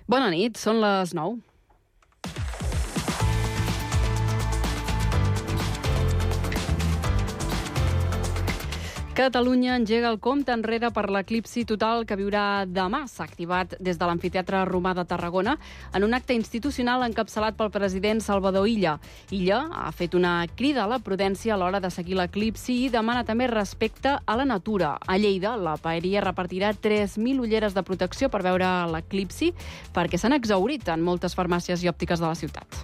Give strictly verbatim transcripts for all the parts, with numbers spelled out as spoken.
Bona nit, són les nou. Catalunya engega el compte enrere per l'eclipsi total que viurà demà. S'ha activat des de l'Amfiteatre Romà de Tarragona en un acte institucional encapçalat pel president Salvador Illa. Illa ha fet una crida a la prudència a l'hora de seguir l'eclipsi i demana també respecte a la natura. A Lleida, la paeria repartirà tres mil ulleres de protecció per veure l'eclipsi perquè s'han exhaurit en moltes farmàcies i òptiques de la ciutat.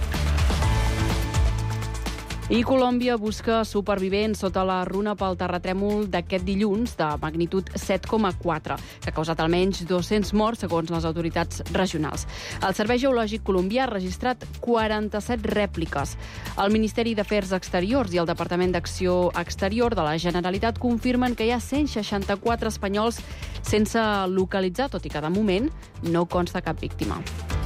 I Colòmbia busca supervivents sota la runa pel terratrèmol d'aquest dilluns de magnitud set coma quatre, que ha causat almenys dos-cents morts, segons les autoritats regionals. El Servei Geològic colombià ha registrat quaranta-set rèpliques. El Ministeri d'Afers Exteriors i el Departament d'Acció Exterior de la Generalitat confirmen que hi ha cent seixanta-quatre espanyols sense localitzar, tot i que de moment no consta cap víctima.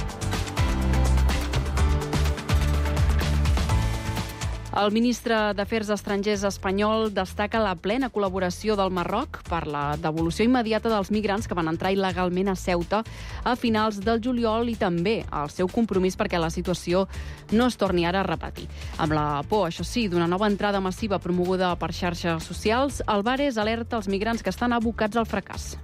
El ministre d'Afers Estrangers espanyol destaca la plena col·laboració del Marroc per la devolució immediata dels migrants que van entrar il·legalment a Ceuta a finals del juliol i també el seu compromís perquè la situació no es torni ara a repetir. Amb la por, això sí, d'una nova entrada massiva promoguda per xarxes socials, el Bares alerta els migrants que estan abocats al fracàs.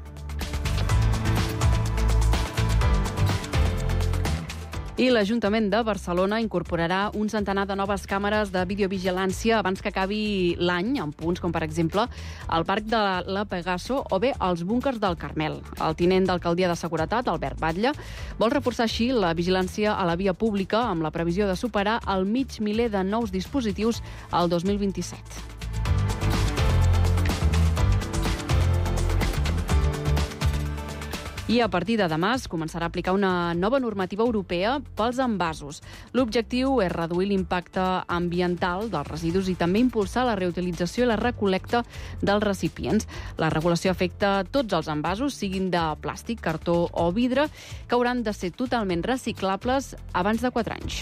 I l'Ajuntament de Barcelona incorporarà un centenar de noves càmeres de videovigilància abans que acabi l'any, en punts com, per exemple, el Parc de la Pegaso o bé els búnkers del Carmel. El tinent d'Alcaldia de Seguretat, Albert Batlle, vol reforçar així la vigilància a la via pública amb la previsió de superar el mig miler de nous dispositius al dos mil vint-i-set. I a partir de demà es començarà a aplicar una nova normativa europea pels envasos. L'objectiu és reduir l'impacte ambiental dels residus i també impulsar la reutilització i la recol·lecta dels recipients. La regulació afecta tots els envasos, siguin de plàstic, cartó o vidre, que hauran de ser totalment reciclables abans de quatre anys.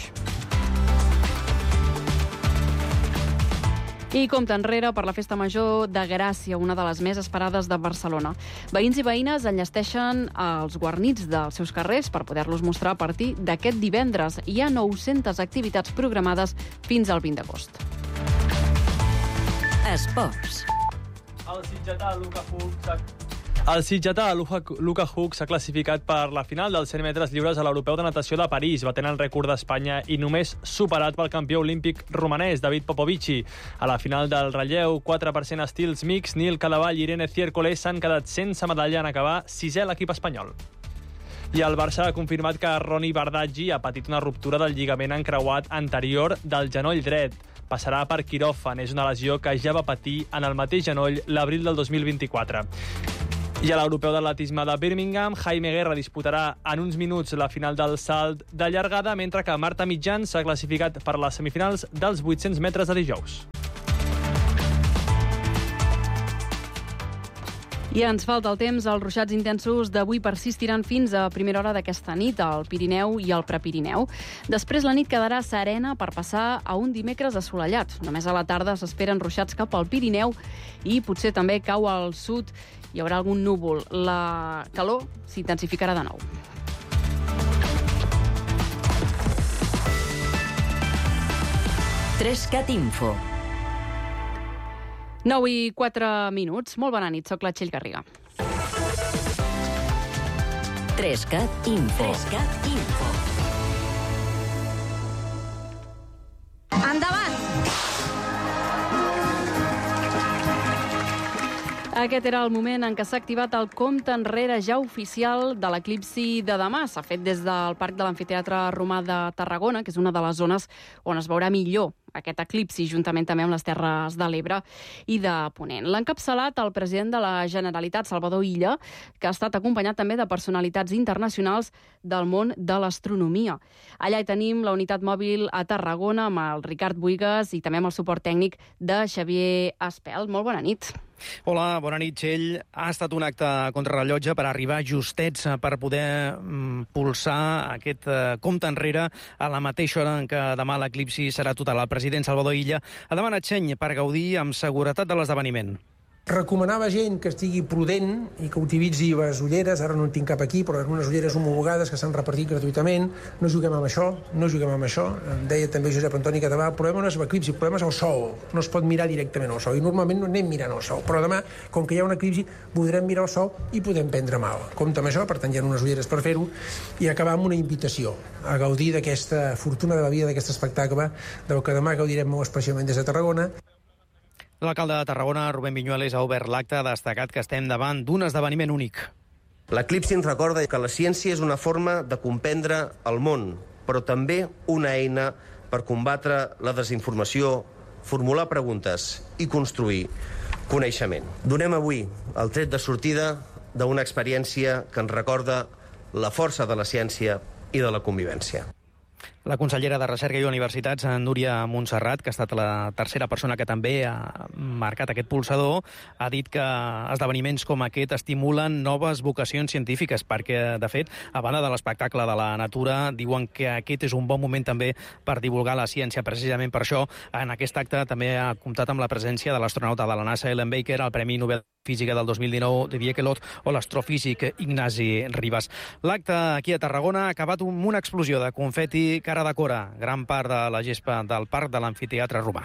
I compte enrere per la Festa Major de Gràcia, una de les més esperades de Barcelona. Veïns i veïnes enllesteixen els guarnits dels seus carrers per poder-los mostrar a partir d'aquest divendres. Hi ha nou-centes activitats programades fins al vint d'agost. Esports. El sitgetà Luka Hug El sitgetà Luka Hug s'ha classificat per la final dels cent metres lliures a l'Europeu de Natació de París, batent el rècord d'Espanya i només superat pel campió olímpic romanès, David Popovici. A la final del relleu, quatre per cent estils mix, Nil Cadevall i Irene Ciercolé s'han quedat sense medalla en acabar sisè l'equip espanyol. I el Barça ha confirmat que Ronny Bardghji ha patit una ruptura del lligament encreuat anterior del genoll dret. Passarà per quiròfan, és una lesió que ja va patir en el mateix genoll l'abril del dos mil vint-i-quatre. I a l'Europeu d'Atletisme de Birmingham, Jaime Guerra disputarà en uns minuts la final del salt de llargada, mentre que Marta Mitjans s'ha classificat per les semifinals dels vuit-cents metres de dijous. I ens falta el temps. Els ruixats intensos d'avui persistiran fins a primera hora d'aquesta nit al Pirineu i al Prepirineu. Després la nit quedarà serena per passar a un dimecres assolellat. Només a la tarda s'esperen ruixats cap al Pirineu i potser també cau al sud. Hi haurà algun núvol. La calor s'intensificarà de nou. Trescat Info. nou i quatre minuts. Molt bona nit, soc la Txell Garriga. Trescat Info. Trescat Info. Endavant! Aquest era el moment en què s'ha activat el compte enrere ja oficial de l'eclipsi de demà. S'ha fet des del Parc de l'Amfiteatre Romà de Tarragona, que és una de les zones on es veurà millor aquest eclipsi, juntament també amb les Terres de l'Ebre i de Ponent. L'ha encapçalat el president de la Generalitat, Salvador Illa, que ha estat acompanyat també de personalitats internacionals del món de l'astronomia. Allà hi tenim la unitat mòbil a Tarragona amb el Ricard Buigas i també amb el suport tècnic de Xavier Espel. Molt bona nit. Hola, bona nit, Txell. Ha estat un acte contrarrellotge per arribar justets per poder mm, pulsar aquest eh, compte enrere a la mateixa hora en què demà l'eclipsi serà total. El president Salvador Illa ha demanat seny per gaudir amb seguretat de l'esdeveniment. Recomanava gent que estigui prudent i que utilitzi les ulleres, ara no en tinc cap aquí, però unes ulleres homologades que s'han repartit gratuïtament. No juguem amb això, no juguem amb això. Em deia també Josep Antoni Català, el problema no és l'eclipsi, el problema és el sol. No es pot mirar directament al sol, i normalment no anem mirant al sol. Però demà, com que hi ha un eclipsi, podrem mirar al sol i podem prendre mal. Compte amb això, per tant hi ha unes ulleres per fer-ho, i acabar amb una invitació a gaudir d'aquesta fortuna de la vida, d'aquest espectacle, del que demà gaudirem molt especialment des de Tarragona. L'alcalde de Tarragona, Rubén Viñuales, ha obert l'acte, ha destacat que estem davant d'un esdeveniment únic. L'eclipsi ens recorda que la ciència és una forma de comprendre el món, però també una eina per combatre la desinformació, formular preguntes i construir coneixement. Donem avui el tret de sortida d'una experiència que ens recorda la força de la ciència i de la convivència. La consellera de Recerca i Universitats, Núria Montserrat, que ha estat la tercera persona que també ha marcat aquest pulsador, ha dit que esdeveniments com aquest estimulen noves vocacions científiques, perquè, de fet, a banda de l'espectacle de la natura, diuen que aquest és un bon moment també per divulgar la ciència. Precisament per això, en aquest acte també ha comptat amb la presència de l'astronauta de la NASA, Ellen Baker, el Premi Nobel Física del dos mil dinou, de Viekelot, o l'astrofísic Ignasi Ribas. L'acte aquí a Tarragona ha acabat amb una explosió de confeti cara de cora, gran part de la gespa del parc de l'Amfiteatre Romà.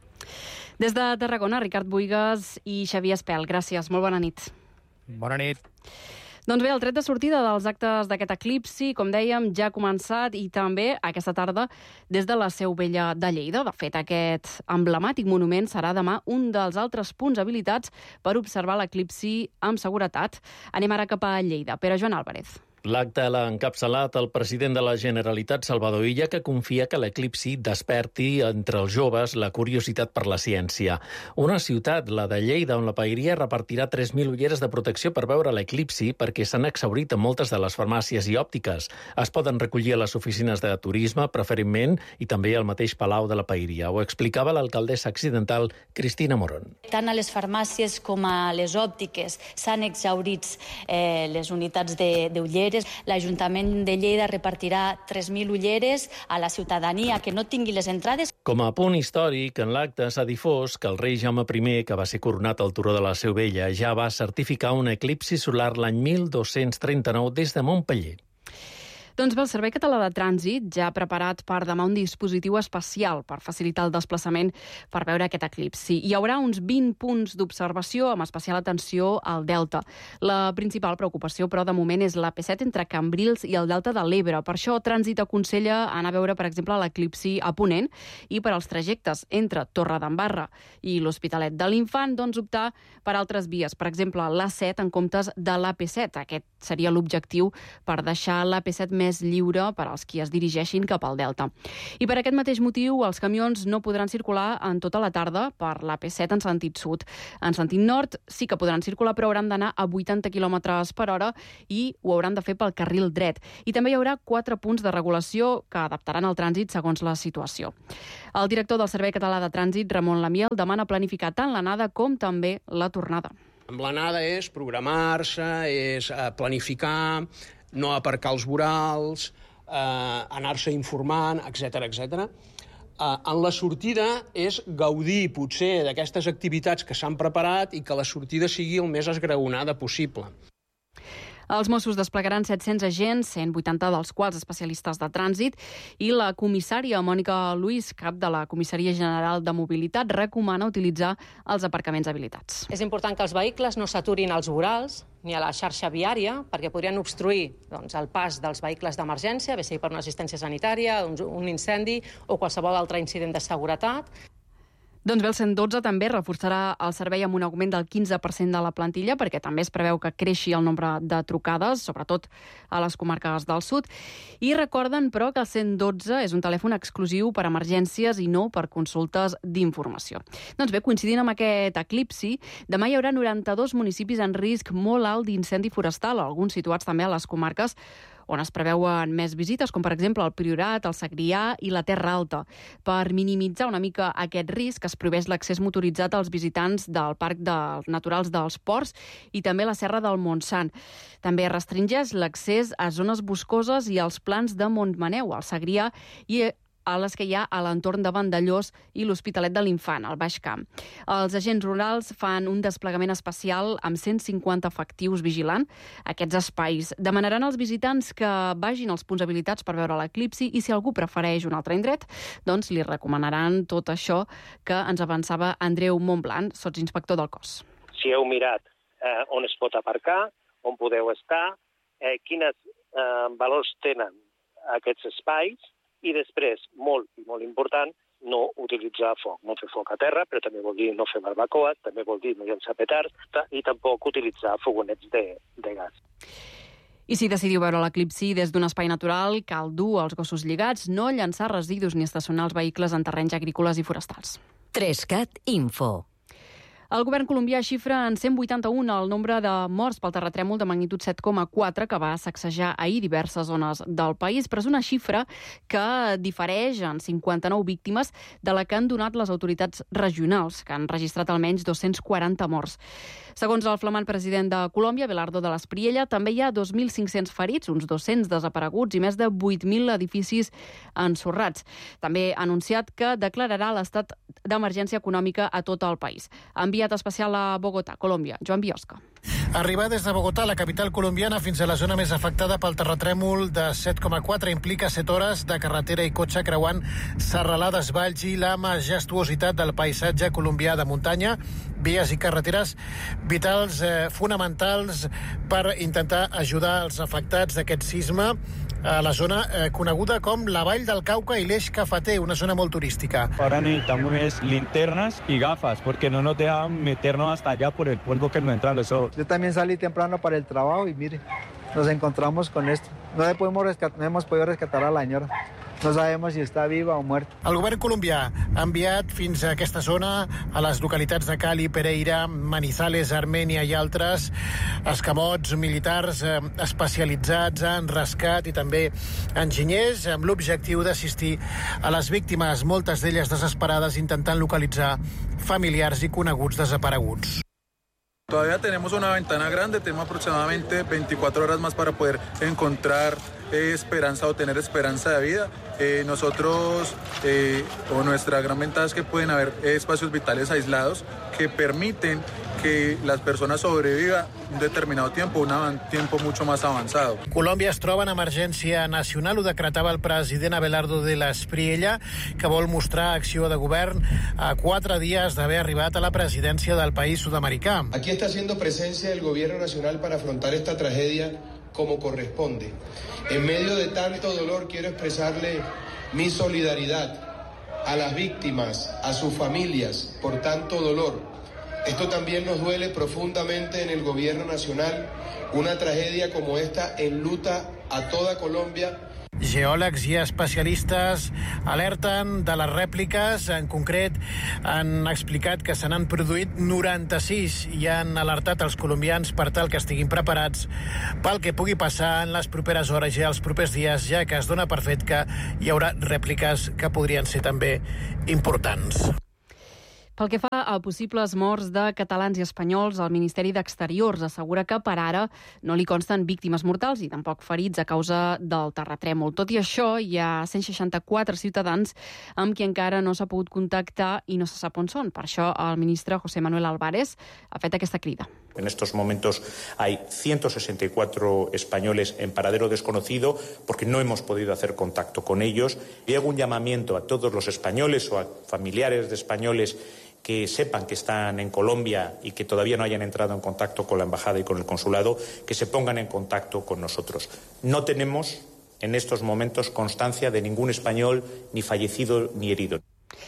Des de Tarragona, Ricard Buigas i Xavier Espel. Gràcies, molt bona nit. Bona nit. Doncs bé, el tret de sortida dels actes d'aquest eclipsi, com dèiem, ja ha començat, i també aquesta tarda des de la Seu Vella de Lleida. De fet, aquest emblemàtic monument serà demà un dels altres punts habilitats per observar l'eclipsi amb seguretat. Anem ara cap a Lleida. Pere Joan Álvarez. L'acte l'ha encapçalat el president de la Generalitat, Salvador Illa, que confia que l'eclipsi desperti entre els joves la curiositat per la ciència. Una ciutat, la de Lleida, on la paeria repartirà tres mil ulleres de protecció per veure l'eclipsi perquè s'han exhaurit en moltes de les farmàcies i òptiques. Es poden recollir a les oficines de turisme, preferentment, i també al mateix Palau de la Paeria. Ho explicava l'alcaldessa accidental Cristina Morón. Tant a les farmàcies com a les òptiques s'han exhaurits eh, les unitats d'ulleres. L'Ajuntament de Lleida repartirà tres mil ulleres a la ciutadania que no tingui les entrades. Com a punt històric, en l'acte s'ha difós que el rei Jaume primer, que va ser coronat al turó de la Seu Vella, ja va certificar un eclipsi solar l'any mil dos-cents trenta-nou des de Montpeller. Doncs bé, el Servei Català de Trànsit ja ha preparat per demà un dispositiu especial per facilitar el desplaçament per veure aquest eclipsi. Hi haurà uns vint punts d'observació amb especial atenció al Delta. La principal preocupació, però, de moment és l'A P set entre Cambrils i el Delta de l'Ebre. Per això, Trànsit aconsella anar a veure, per exemple, l'eclipsi a Ponent, i per als trajectes entre Torredembarra i l'Hospitalet de l'Infant, doncs optar per altres vies. Per exemple, l'A set en comptes de l'A P set. Aquest seria l'objectiu per deixar l'A P set més més lliure per als qui es dirigeixin cap al Delta. I per aquest mateix motiu, els camions no podran circular en tota la tarda per l'A P set en sentit sud. En sentit nord sí que podran circular, però hauran d'anar a vuitanta quilòmetres per hora i ho hauran de fer pel carril dret. I també hi haurà quatre punts de regulació que adaptaran el trànsit segons la situació. El director del Servei Català de Trànsit, Ramon Lamiel, demana planificar tant l'anada com també la tornada. Amb l'anada és programar-se, és planificar, no aparcar els vorals, eh, anar-se informant, etcètera, etcètera. Eh, en la sortida és gaudir, potser, d'aquestes activitats que s'han preparat i que la sortida sigui el més esgraonada possible. Els Mossos desplegaran set-cents agents, cent vuitanta dels quals especialistes de trànsit, i la comissària Mònica Luis, cap de la Comissaria General de Mobilitat, recomana utilitzar els aparcaments habilitats. És important que els vehicles no s'aturin als vorals ni a la xarxa viària, perquè podrien obstruir doncs, el pas dels vehicles d'emergència, bé sigui per una assistència sanitària, un, un incendi o qualsevol altre incident de seguretat. Doncs bé, el cent dotze també reforçarà el servei amb un augment del quinze per cent de la plantilla, perquè també es preveu que creixi el nombre de trucades, sobretot a les comarques del sud. I recorden, però, que el cent dotze és un telèfon exclusiu per emergències i no per consultes d'informació. Doncs bé, coincidint amb aquest eclipsi, demà hi haurà noranta-dos municipis en risc molt alt d'incendi forestal, alguns situats també a les comarques on es preveuen més visites, com per exemple el Priorat, el Segrià i la Terra Alta. Per minimitzar una mica aquest risc, es prohibeix l'accés motoritzat als visitants del Parc de Naturals dels Ports i també la Serra del Montsant. També restringeix l'accés a zones boscoses i als plans de Montmaneu, al Segrià, i a les que hi ha a l'entorn de Vandellós i l'Hospitalet de l'Infant, al Baix Camp. Els agents rurals fan un desplegament especial amb cent cinquanta efectius vigilant aquests espais. Demanaran als visitants que vagin als punts habilitats per veure l'eclipsi i si algú prefereix un altre indret, doncs li recomanaran tot això que ens avançava Andreu Montblanc, sotsinspector del cos. Si heu mirat eh, on es pot aparcar, on podeu estar, eh, quines eh, valors tenen aquests espais, i després, molt i molt important, no utilitzar foc. No fer foc a terra, però també vol dir no fer barbacoes, també vol dir no llançar petards i tampoc utilitzar fogonets de, de gas. I si decidiu veure l'eclipsi des d'un espai natural, cal dur els gossos lligats, no llançar residus ni estacionar els vehicles en terrenys agrícoles i forestals. Trescat Info. El govern colombià xifra en cent vuitanta-un el nombre de morts pel terratrèmol de magnitud set coma quatre que va sacsejar ahir diverses zones del país, però és una xifra que difereix en cinquanta-nou víctimes de la que han donat les autoritats regionals, que han registrat almenys dos-cents quaranta morts. Segons el flamant president de Colòmbia, Abelardo de l'Espriella, també hi ha dos mil cinc-cents ferits, uns dos-cents desapareguts i més de vuit mil edificis ensorrats. També ha anunciat que declararà l'estat d'emergència econòmica a tot el país. Enviat especial a Bogotà, Colòmbia, Joan Biosca. Arribar des de Bogotà, la capital colombiana, fins a la zona més afectada pel terratrèmol de set coma quatre implica set hores de carretera i cotxe creuant serralades, valls i la majestuositat del paisatge colombià de muntanya, vies i carreteres vitals eh, fonamentals per intentar ajudar els afectats d'aquest sisme a la zona eh, coneguda com la Vall del Cauca i l'Eix Cafeter, una zona molt turística. Ahora necesitamos linternas y gafas, porque no nos dejan meternos hasta allá por el polvo que nos entra a los ojos. Yo también salí temprano para el trabajo y mire, nos encontramos con esto. No, le podemos rescatar, no hemos podido rescatar a la señora. No sabemos si està viva o muerta. El govern colombià ha enviat fins a aquesta zona, a les localitats de Cali, Pereira, Manizales, Armènia i altres, escamots militars eh, especialitzats en rescat i també enginyers, amb l'objectiu d'assistir a les víctimes, moltes d'elles desesperades, intentant localitzar familiars i coneguts desapareguts. Todavía tenemos una ventana grande, tenemos aproximadamente veinticuatro horas más para poder encontrar eh, esperanza o tener esperanza de vida. Eh, nosotros, eh, o nuestra gran ventaja es que pueden haber eh, espacios vitales aislados que permiten que las personas sobrevivan un determinado tiempo, un tiempo mucho más avanzado. Colòmbia es troba en emergència nacional, ho decretava el president Abelardo de l'Espriella, que vol mostrar acció de govern a quatre dies d'haver arribat a la presidència del país sud-americà. Aquí está haciendo presencia el gobierno nacional para afrontar esta tragedia como corresponde. En medio de tanto dolor quiero expresarle mi solidaridad a las víctimas, a sus familias, por tanto dolor. Esto también nos duele profundamente en el gobierno nacional. Una tragedia como esta enluta a toda Colombia. Geòlegs i especialistes alerten de les rèpliques. En concret, han explicat que se n'han produït noranta-sis i han alertat els colombians per tal que estiguin preparats pel que pugui passar en les properes hores i els propers dies, ja que es dona per fet que hi haurà rèpliques que podrien ser també importants. Pel que fa a possibles morts de catalans i espanyols, el Ministeri d'Exteriors assegura que per ara no li consten víctimes mortals i tampoc ferits a causa del terratrèmol. Tot i això, hi ha cent seixanta-quatre ciutadans amb qui encara no s'ha pogut contactar i no se sap on són. Per això el ministre José Manuel Álvarez ha fet aquesta crida. En estos momentos hay ciento sesenta y cuatro españoles en paradero desconocido porque no hemos podido hacer contacto con ellos. Y hago un llamamiento a todos los españoles o a familiares de españoles que sepan que están en Colombia y que todavía no hayan entrado en contacto con la embajada y con el consulado, que se pongan en contacto con nosotros. No tenemos en estos momentos constancia de ningún español ni fallecido ni herido.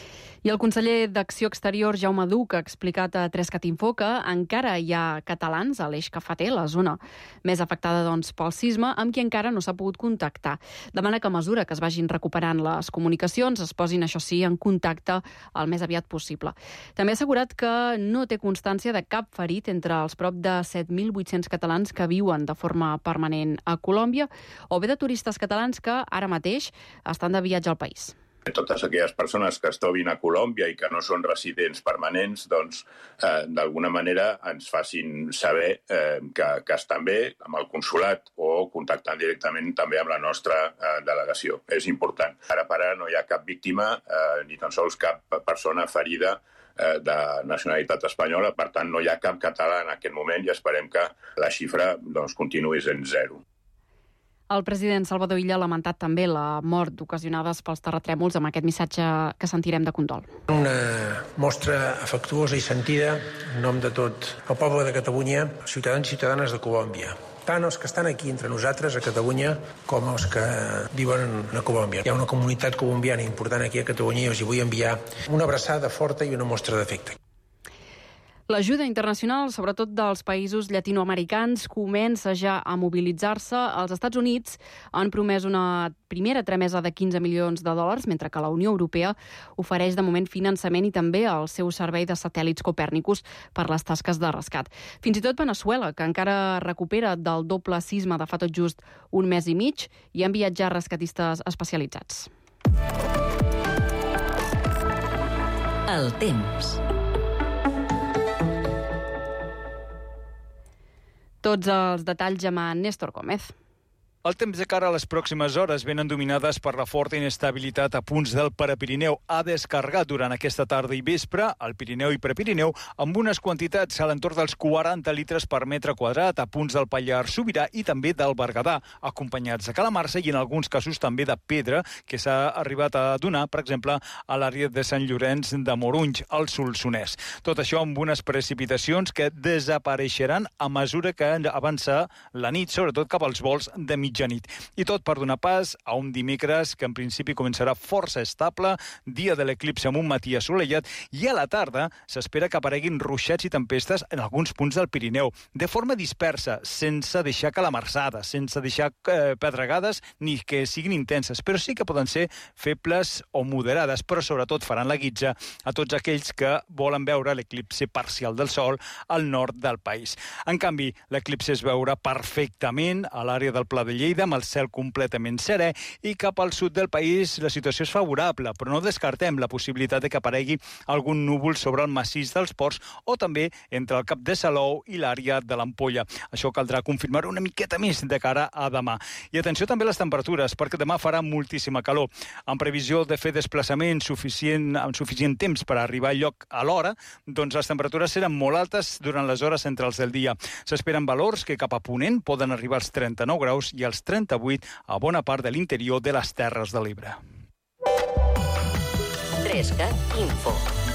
I el conseller d'Acció Exterior, Jaume Duch, ha explicat a Trescat Info que encara hi ha catalans a l'Eix Cafeter, la zona més afectada doncs, pel sisme, amb qui encara no s'ha pogut contactar. Demana que a mesura que es vagin recuperant les comunicacions es posin, això sí, en contacte el més aviat possible. També ha assegurat que no té constància de cap ferit entre els prop de set mil vuit-cents catalans que viuen de forma permanent a Colòmbia o bé de turistes catalans que ara mateix estan de viatge al país. Totes aquelles persones que es trobin a Colòmbia i que no són residents permanents, doncs, eh, d'alguna manera ens facin saber eh, que, que estan bé amb el consolat o contactant directament també amb la nostra eh, delegació. És important. Ara per ara no hi ha cap víctima eh, ni tan sols cap persona ferida eh, de nacionalitat espanyola. Per tant, no hi ha cap català en aquest moment i esperem que la xifra doncs, continuï sent zero. El president Salvador Illa ha lamentat també la mort ocasionades pels terratrèmols amb aquest missatge que sentirem de condol. Una mostra afectuosa i sentida en nom de tot el poble de Catalunya, ciutadans i ciutadanes de Colòmbia. Tant els que estan aquí entre nosaltres a Catalunya com els que viuen a Colòmbia. Hi ha una comunitat colombiana important aquí a Catalunya i els hi vull enviar una abraçada forta i una mostra d'afecte. L'ajuda internacional, sobretot dels països llatinoamericans, comença ja a mobilitzar-se. Els Estats Units han promès una primera tramesa de quinze milions de dòlars, mentre que la Unió Europea ofereix de moment finançament i també el seu servei de satèl·lits Copèrnicus per les tasques de rescat. Fins i tot Veneçuela, que encara recupera del doble sisme de fa tot just un mes i mig, hi ha enviat ja rescatistes especialitzats. El temps. Tots els detalls amb en Néstor Gómez. El temps de cara a les pròximes hores venen dominades per la forta inestabilitat a punts del Prepirineu. Ha descarregat durant aquesta tarda i vespre al Pirineu i Prepirineu amb unes quantitats a l'entorn dels quaranta litres per metre quadrat a punts del Pallars Sobirà i també del Berguedà, acompanyats de calamarsa i en alguns casos també de pedra que s'ha arribat a donar, per exemple, a l'àrea de Sant Llorenç de Morunys, al Solsonès. Tot això amb unes precipitacions que desapareixeran a mesura que avança la nit, sobretot cap als vols de mitjanit. I tot per donar pas a un dimecres que en principi començarà força estable, dia de l'eclipsi amb un matí assolellat, i a la tarda s'espera que apareguin ruixats i tempestes en alguns punts del Pirineu, de forma dispersa, sense deixar calamarsades, sense deixar eh, pedregades ni que siguin intenses, però sí que poden ser febles o moderades, però sobretot faran la guitza a tots aquells que volen veure l'eclipsi parcial del Sol al nord del país. En canvi, l'eclipsi es veurà perfectament a l'àrea del Pla de Lleida, amb el cel completament serè, i cap al sud del país la situació és favorable, però no descartem la possibilitat de que aparegui algun núvol sobre el massís dels Ports o també entre el Cap de Salou i l'àrea de l'Ampolla. Això caldrà confirmar una miqueta més de cara a demà. I atenció també a les temperatures, perquè demà farà moltíssima calor. En previsió de fer desplaçament suficient, amb suficient temps per arribar al lloc a l'hora, doncs les temperatures seran molt altes durant les hores centrals del dia. S'esperen valors que cap a ponent poden arribar als trenta-nou graus i als trenta-vuit a bona part de l'interior de les Terres de l'Ebre. trescat Info.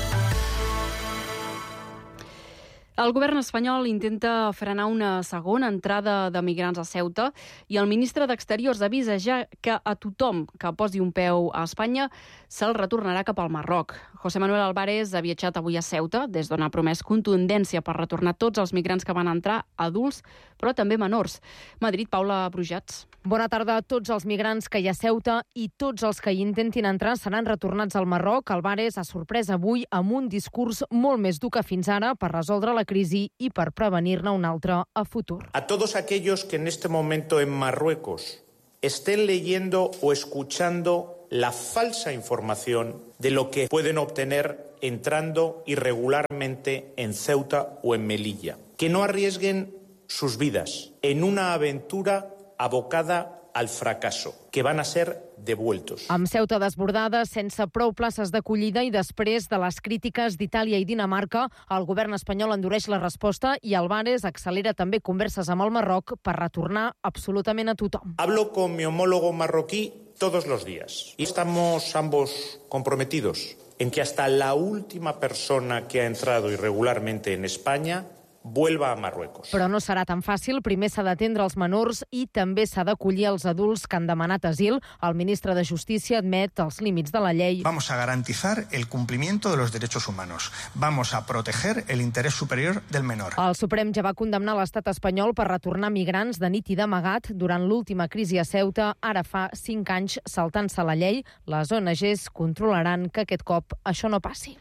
El govern espanyol intenta frenar una segona entrada de migrants a Ceuta i el ministre d'Exteriors avisa ja que a tothom que posi un peu a Espanya se'l retornarà cap al Marroc. José Manuel Álvarez ha viatjat avui a Ceuta, des d'on ha promès contundència per retornar tots els migrants que van entrar, adults, però també menors. Madrid, Paula Brujats. Bona tarda. Tots els migrants que hi ha a Ceuta i tots els que hi intentin entrar seran retornats al Marroc. Álvarez ha sorprès avui amb un discurs molt més dur que fins ara per resoldre la crisi i per prevenir-ne un altre a futur. A todos aquellos que en este momento en Marruecos estén leyendo o escuchando la falsa información de lo que pueden obtener entrando irregularmente en Ceuta o en Melilla. Que no arriesguen sus vidas en una aventura abocada al fracaso, que van a ser devueltos. Amb Ceuta desbordada, sense prou places d'acollida i després de les crítiques d'Itàlia i Dinamarca, el govern espanyol endureix la resposta i Álvarez accelera també converses amb el Marroc per retornar absolutament a tothom. Hablo con mi homólogo marroquí todos los días y estamos ambos comprometidos en que hasta la última persona que ha entrado irregularmente en España vuelva a Marruecos. Però no serà tan fàcil. Primer s'ha d'atendre els menors i també s'ha d'acollir els adults que han demanat asil. El ministre de Justícia admet els límits de la llei. Vamos a garantizar el cumplimiento de los derechos humanos. Vamos a proteger el interés superior del menor. El Suprem ja va condemnar l'estat espanyol per retornar migrants de nit i d'amagat durant l'última crisi a Ceuta, ara fa cinc anys saltant-se la llei. Les O N Ges controlaran que aquest cop això no passi.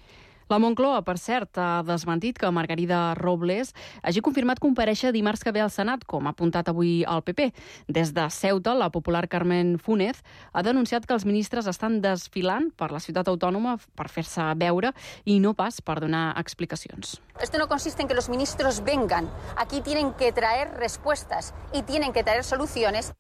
La Moncloa, per cert, ha desmentit que Margarida Robles hagi confirmat comparèixer dimarts que ve al Senat, com ha apuntat avui al P P. Des de Ceuta, la popular Carmen Fúnez ha denunciat que els ministres estan desfilant per la ciutat autònoma per fer-se veure i no pas per donar explicacions. Esto no consiste en que los ministros vengan. Aquí tienen que traer respuestas y tienen que traer soluciones.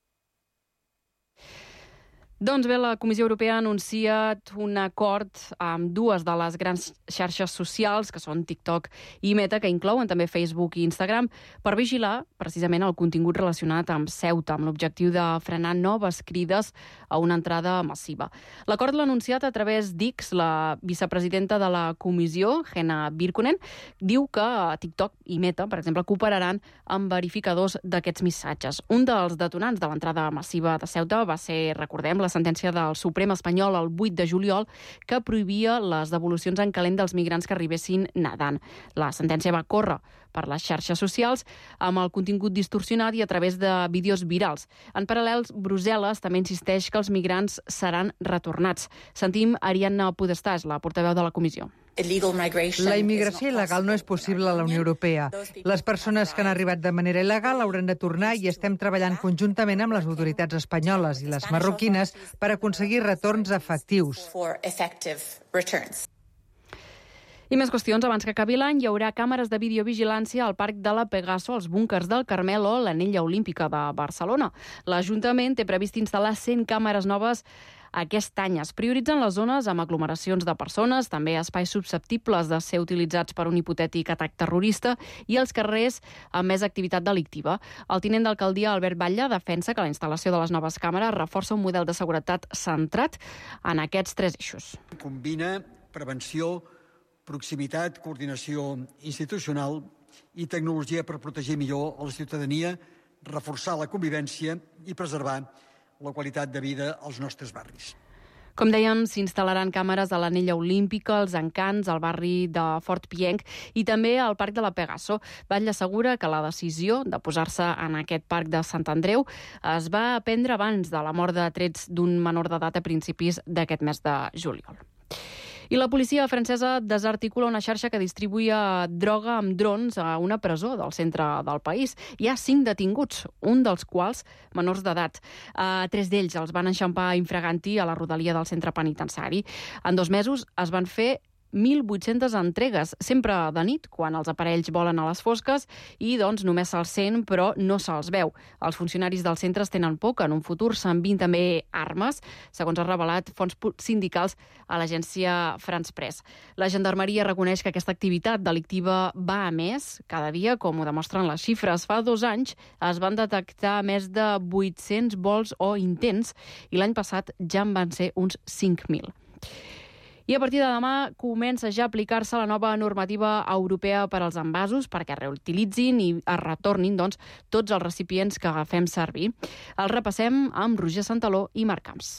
Doncs bé, la Comissió Europea ha anunciat un acord amb dues de les grans xarxes socials, que són TikTok i Meta, que inclouen també Facebook i Instagram, per vigilar precisament el contingut relacionat amb Ceuta, amb l'objectiu de frenar noves crides a una entrada massiva. L'acord l'ha anunciat a través d'X, la vicepresidenta de la Comissió, Henna Virkkunen, diu que TikTok i Meta, per exemple, cooperaran amb verificadors d'aquests missatges. Un dels detonants de l'entrada massiva de Ceuta va ser, recordem, la sentència del Suprem espanyol el vuit de juliol que prohibia les devolucions en calent dels migrants que arribessin nedant. La sentència va córrer per les xarxes socials amb el contingut distorsionat i a través de vídeos virals. En paral·lel, Brussel·les també insisteix que els migrants seran retornats. Sentim Ariadna Podestàs, la portaveu de la comissió. La immigració il·legal no és possible a la Unió Europea. Les persones que han arribat de manera il·legal hauran de tornar i estem treballant conjuntament amb les autoritats espanyoles i les marroquines per aconseguir retorns efectius. I més qüestions. Abans que acabi l'any, hi haurà càmeres de videovigilància al Parc de la Pegaso, als búnkers del Carmel o l'Anella Olímpica de Barcelona. L'Ajuntament té previst instal·lar cent càmeres noves aquest any. Es prioritzen les zones amb aglomeracions de persones, també espais susceptibles de ser utilitzats per un hipotètic atac terrorista i els carrers amb més activitat delictiva. El tinent d'alcaldia, Albert Batlle, defensa que la instal·lació de les noves càmeres reforça un model de seguretat centrat en aquests tres eixos. Combina prevenció, proximitat, coordinació institucional i tecnologia per protegir millor a la ciutadania, reforçar la convivència i preservar la qualitat de vida als nostres barris. Com dèiem, s'instal·laran càmeres a l'Anella Olímpica, als Encants, al barri de Fort Pienc i també al Parc de la Pegaso. Batlle assegura que la decisió de posar-se en aquest parc de Sant Andreu es va prendre abans de la mort de trets d'un menor d'edat a principis d'aquest mes de juliol. I la policia francesa desarticula una xarxa que distribuïa droga amb drons a una presó del centre del país. Hi ha cinc detinguts, un dels quals menors d'edat. Uh, tres d'ells els van enxampar infraganti a la rodalia del centre penitenciari. En dos mesos es van fer mil vuit-centes entregues, sempre de nit, quan els aparells volen a les fosques i doncs només se'ls sent, però no se'ls veu. Els funcionaris dels centres tenen por que en un futur s'enviïn també armes, segons ha revelat fonts sindicals a l'agència France Press. La Gendarmeria reconeix que aquesta activitat delictiva va a més cada dia, com ho demostren les xifres. Fa dos anys es van detectar més de vuit-cents vols o intents i l'any passat ja en van ser uns cinc mil. I a partir de demà comença ja a aplicar-se la nova normativa europea per als envasos perquè reutilitzin i es retornin doncs, tots els recipients que fem servir. El repassem amb Roger Santaló i Marc Camps.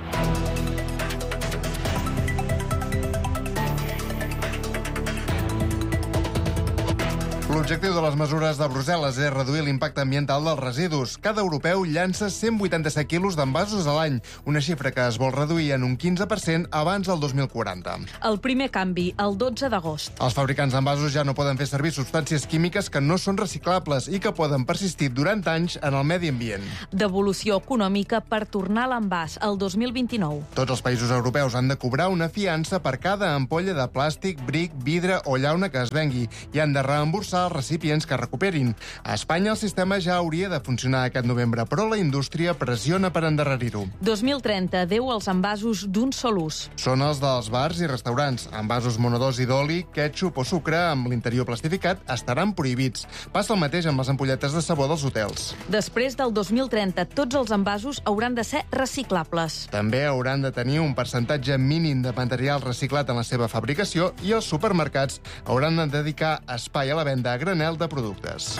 L'objectiu de les mesures de Brussel·les és reduir l'impacte ambiental dels residus. Cada europeu llança cent vuitanta-set quilos d'envasos a l'any, una xifra que es vol reduir en un quinze per cent abans del dos mil quaranta. El primer canvi, el dotze d'agost. Els fabricants d'envasos ja no poden fer servir substàncies químiques que no són reciclables i que poden persistir durant anys en el medi ambient. Devolució econòmica per tornar l'envàs el dos mil vint-i-nou. Tots els països europeus han de cobrar una fiança per cada ampolla de plàstic, bric, vidre o llauna que es vengui i han de reemborsar els recipients que recuperin. A Espanya el sistema ja hauria de funcionar aquest novembre, però la indústria pressiona per endarrerir-ho. dos mil trenta, deu els envasos d'un sol ús. Són els dels bars i restaurants. Envasos monodosi d'oli, ketchup o sucre amb l'interior plastificat estaran prohibits. Passa el mateix amb les ampolletes de sabó dels hotels. Després del dos mil trenta, tots els envasos hauran de ser reciclables. També hauran de tenir un percentatge mínim de material reciclat en la seva fabricació i els supermercats hauran de dedicar espai a la venda a granel de productes.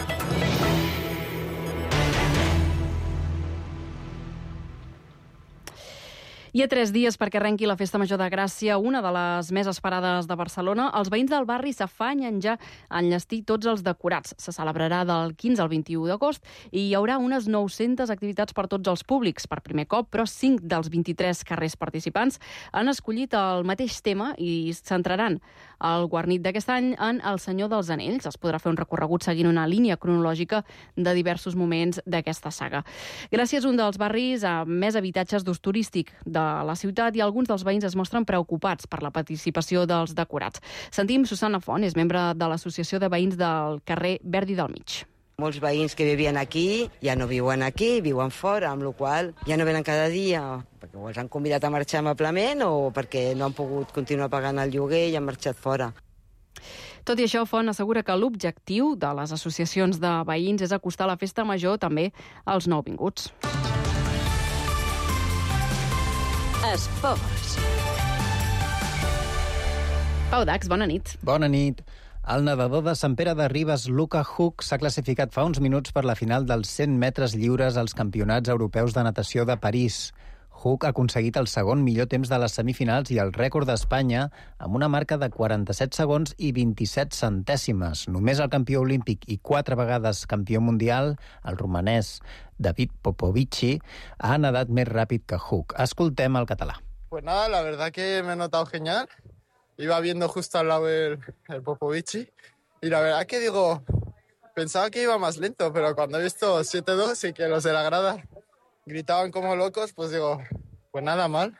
I a tres dies perquè arrenqui la Festa Major de Gràcia, una de les més esperades de Barcelona, els veïns del barri s'afanyen ja a enllestir tots els decorats. Se celebrarà del quinze al vint-i-u d'agost i hi haurà unes nou-centes activitats per tots els públics. Per primer cop, però cinc dels vint-i-tres carrers participants han escollit el mateix tema i centraran el guarnit d'aquest any en El Senyor dels Anells. Es podrà fer un recorregut seguint una línia cronològica de diversos moments d'aquesta saga. Gràcia és un dels barris amb més habitatges d'ús turístic de la ciutat i alguns dels veïns es mostren preocupats per la participació dels decorats. Sentim Susana Font, és membre de l'Associació de Veïns del carrer Verdi del Mig. Molts veïns que vivien aquí ja no viuen aquí, viuen fora, amb la qual cosa ja no venen cada dia, perquè o els han convidat a marxar amablement o perquè no han pogut continuar pagant el lloguer i han marxat fora. Tot i això, Font assegura que l'objectiu de les associacions de veïns és acostar la Festa Major també als nouvinguts. Esports. Pau Dax, bona nit. Bona nit. El nedador de Sant Pere de Ribes, Luca Huck, s'ha classificat fa uns minuts per la final dels cent metres lliures als Campionats Europeus de Natació de París. Huck ha aconseguit el segon millor temps de les semifinals i el rècord d'Espanya amb una marca de quaranta-set segons i vint-i-set centèsimes. Només el campió olímpic i quatre vegades campió mundial, el romanès David Popovici, ha nedat més ràpid que Huck. Escoltem el català. Pues nada, la verdad que me he notado genial. Iba viendo justo al lado el, el Popovici y la verdad que digo, pensaba que iba más lento, pero cuando he visto siete dos y que los de la grada gritaban como locos, pues digo, pues nada mal.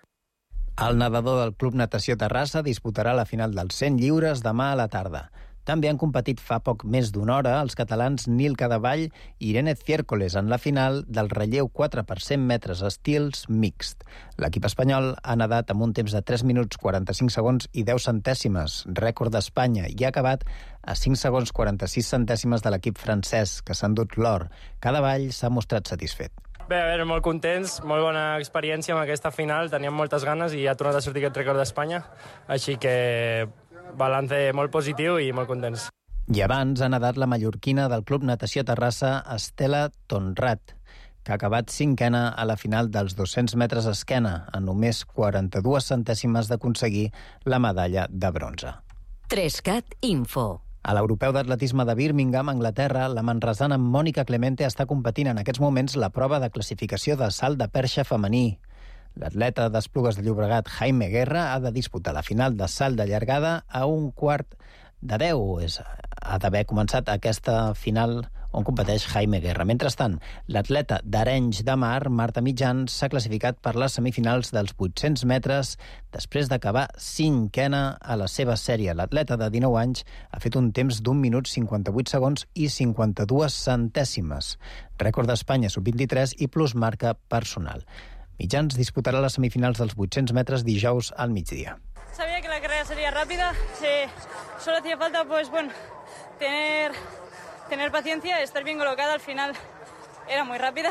El nedador del Club Natació Terrassa disputarà la final dels cent lliures demà a la tarda. També han competit fa poc més d'una hora els catalans Nil Cadevall i Irene Ciércoles en la final del relleu quatre per cent metres estils mixt. L'equip espanyol ha nedat amb un temps de tres minuts quaranta-cinc segons i deu centèsimes, rècord d'Espanya, i ha acabat a cinc segons quaranta-sis centèsimes de l'equip francès, que s'ha endut l'or. Cadevall s'ha mostrat satisfet. Bé, a veure, molt contents, molt bona experiència amb aquesta final, teníem moltes ganes i ha tornat a sortir aquest rècord d'Espanya, així que balance molt positiu i molt contents. I abans ha nedat la mallorquina del Club Natació Terrassa, Estela Tonrat, que ha acabat cinquena a la final dels dos-cents metres esquena, a només quaranta-dues centèsimes d'aconseguir la medalla de bronze. Trescat Info. A l'Europeu d'Atletisme de Birmingham, Anglaterra, la manresana Mònica Clemente està competint en aquests moments la prova de classificació de salt de perxa femení. L'atleta d'Esplugues de Llobregat, Jaime Guerra, ha de disputar la final de salt de llargada a un quart de deu. És, ha d'haver començat aquesta final on competeix Jaime Guerra. Mentrestant, l'atleta d'Arenys de Mar, Marta Mitjans, s'ha classificat per les semifinals dels vuit-cents metres després d'acabar cinquena a la seva sèrie. L'atleta de dinou anys ha fet un temps d'un minut cinquanta-vuit segons i cinquanta-dues centèsimes. Rècord d'Espanya sub vint-i-tres i plus marca personal. Mitjans disputarà les semifinals dels vuit-cents metres dijous al migdia. Sabía que la carrera sería rápida, sí, solo hacía falta pues bueno, tener, tener paciencia, estar bien colocada, al final era muy rápida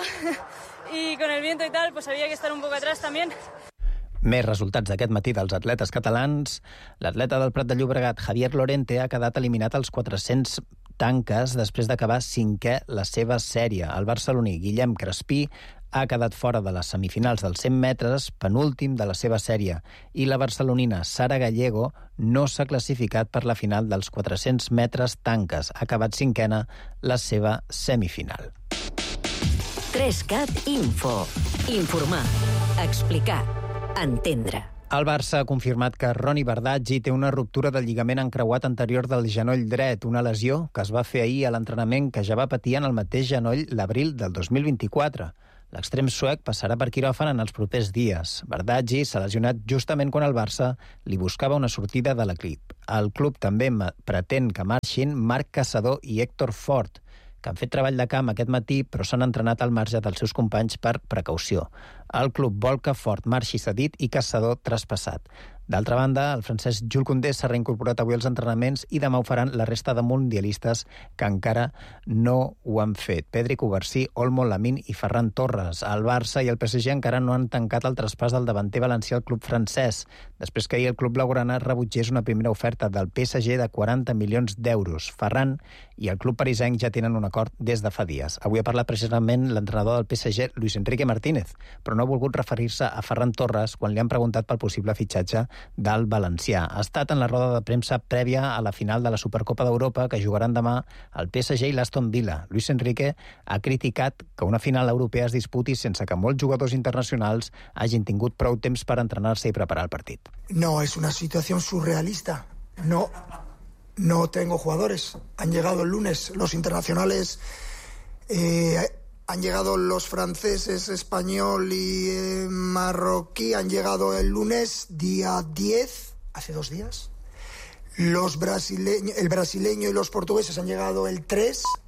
y con el viento y tal pues había que estar un poco atrás también. Més resultats d'aquest matí dels atletes catalans. L'atleta del Prat de Llobregat, Javier Lorente, ha quedat eliminat als quatre-cents tanques després d'acabar cinquè la seva sèrie. El barceloní Guillem Crespí ha quedat fora de les semifinals dels cent metres, penúltim de la seva sèrie, i la barcelonina Sara Gallego no s'ha classificat per la final dels quatre-cents metres tanques. Ha acabat cinquena la seva semifinal. Trescat Info. Informar. Explicar. Entendre. El Barça ha confirmat que Roni Bardaggi té una ruptura del lligament encreuat anterior del genoll dret, una lesió que es va fer ahir a l'entrenament que ja va patir en el mateix genoll l'abril del dos mil vint-i-quatre. L'extrem suec passarà per quiròfan en els propers dies. Bardaggi s'ha lesionat justament quan el Barça li buscava una sortida de l'equip. El club també pretén que marxin Marc Caçador i Héctor Fort, que han fet treball de camp aquest matí, però s'han entrenat al marge dels seus companys per precaució. El club vol que Fort marxi cedit i Caçador traspassat. D'altra banda, el francès Jules Koundé s'ha reincorporat avui als entrenaments i demà ho faran la resta de mundialistes que encara no ho han fet. Pedri, Cubarsí, Olmo, Lamine i Ferran Torres. El Barça i el P S G encara no han tancat el traspàs del davanter valencià al club francès, després que ahir el club blaugrana rebutgés una primera oferta del P S G de quaranta milions d'euros. Ferran i el club parisenc ja tenen un acord des de fa dies. Avui ha parlat precisament l'entrenador del P S G, Luis Enrique Martínez, però no ha volgut referir-se a Ferran Torres quan li han preguntat pel possible fitxatge del valencià. Ha estat en la roda de premsa prèvia a la final de la Supercopa d'Europa que jugaran demà el P S G i l'Aston Villa. Luis Enrique ha criticat que una final europea es disputi sense que molts jugadors internacionals hagin tingut prou temps per entrenar-se i preparar el partit. No, es una situación surrealista. No, no tengo jugadores. Han llegado el lunes los internacionales, eh, han llegado los franceses, español y eh, marroquí, han llegado el lunes, día diez, hace dos días. Los brasileños, el brasileño y los portugueses han llegado el tres,